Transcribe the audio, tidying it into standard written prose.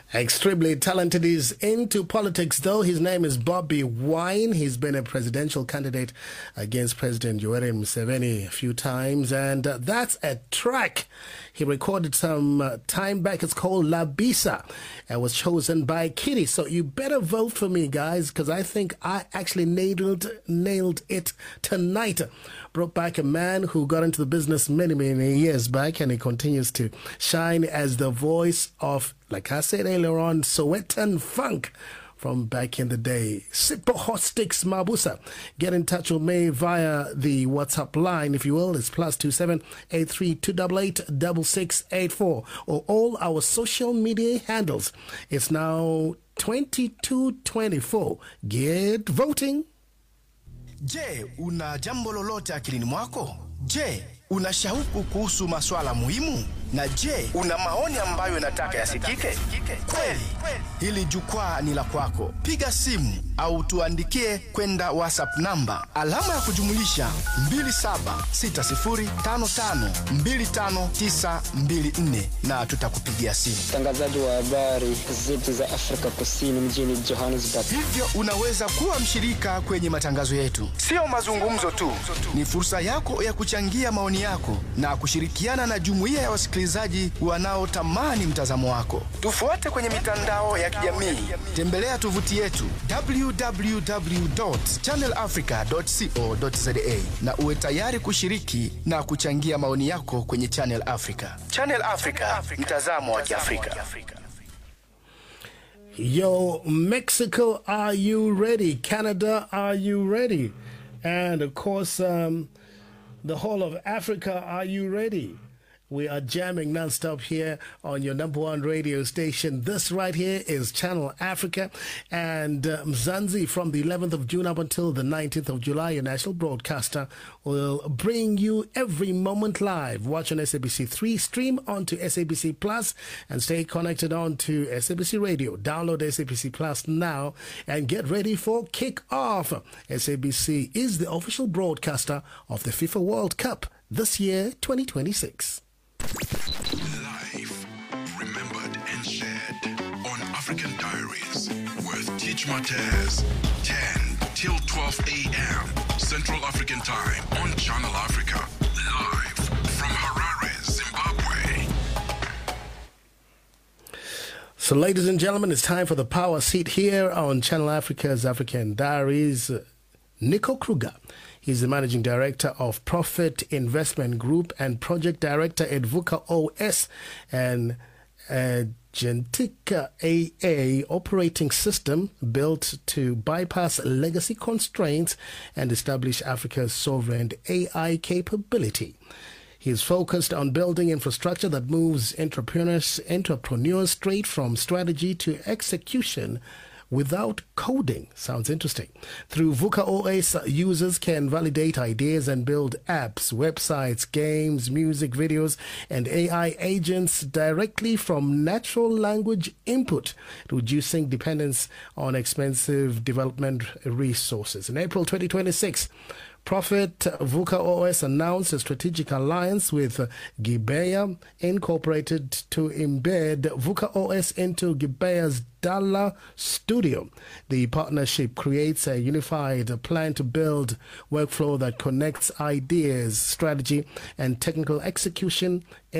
Extremely talented. He's into politics, though. His name is Bobby Wine. He's been a presidential candidate against President Yoweri Museveni a few times, and that's a track he recorded some time back. It's called La Bisa and was chosen by Kitty. So you better vote for me, guys, because I think I actually nailed it tonight. Brought back a man who got into the business many years back, and he continues to shine as the voice of, like I said earlier on, Sowetan funk from back in the day. Sipo Hot Sticks Mabusa. Get in touch with me via the WhatsApp line, if you will. It's +27 83 288 6684, or all our social media handles. It's now 22:24. Get voting. Je, una jambo lolote akilini mwako? Je, una shauku kuhusu masuala muhimu? Na je, una maoni ambayo unataka yasikike? Kweli, hili jukwaa ni la kwako. Piga simu au tuandikie kwenda WhatsApp namba alama ya kujumulisha 2760552594 na tutakupigia simu. Mtangazaji wa habari zetu za Afrika Kusini mjini Johannesburg. Hivyo unaweza kuwa mshirika kwenye matangazo yetu. Sio mazungumzo tu, ni fursa yako ya kuchangia maoni yako na kushirikiana na jumuiya ya wasikilizaji wanaotamani mtazamo wako. Tufuate kwenye mitandao ya kijamii. Tembelea tovuti yetu www.channelafrica.co.za na uwe tayari kushiriki na kuchangia maoni yako kwenye Channel Africa. Channel Africa, mtazamo wa Kiafrika. Yo, Mexico, are you ready? Canada, are you ready? And of course, the whole of Africa, are you ready? We are jamming non-stop here on your number one radio station. This right here is Channel Africa. And Mzansi, from the 11th of June up until the 19th of July, your national broadcaster will bring you every moment live. Watch on SABC3, stream onto SABC Plus, and stay connected on to SABC Radio. Download SABC Plus now and get ready for kick-off. SABC is the official broadcaster of the FIFA World Cup this year, 2026. Live, remembered and shared on African Diaries with Teach Matez, 10 till 12 a.m. Central African Time on Channel Africa. Live from Harare, Zimbabwe. So, ladies and gentlemen, it's time for the power seat here on Channel Africa's African Diaries. Nico Kruger. He's the Managing Director of Profit Investment Group and Project Director at VUCA OS and Gentica AA operating system built to bypass legacy constraints and establish Africa's sovereign AI capability. He's focused on building infrastructure that moves entrepreneurs straight from strategy to execution without coding. Sounds interesting. Through VUCA OS, users can validate ideas and build apps, websites, games, music, videos, and AI agents directly from natural language input, reducing dependence on expensive development resources. In April 2026, Profit VUCA OS announced a strategic alliance with Gibeya Incorporated to embed VUCA OS into Gibeya's Dala studio. The partnership creates a unified plan to build workflow that connects ideas, strategy, and technical execution